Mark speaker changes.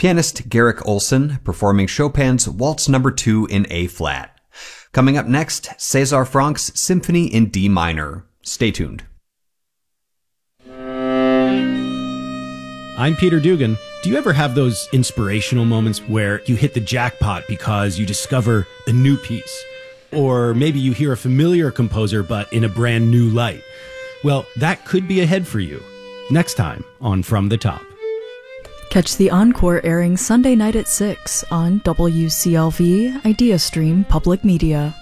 Speaker 1: Pianist Garrick Olson performing Chopin's Waltz No. 2 in A-flat. Coming up next, César Franck's Symphony in D minor. Stay tuned.
Speaker 2: I'm Peter Dugan. Do you ever have those inspirational moments where you hit the jackpot because you discover a new piece? Or maybe you hear a familiar composer but in a brand new light? Well, that could be ahead for you. Next time on From the Top.
Speaker 3: Catch the encore airing Sunday night at 6 on WCLV Idea Stream Public Media.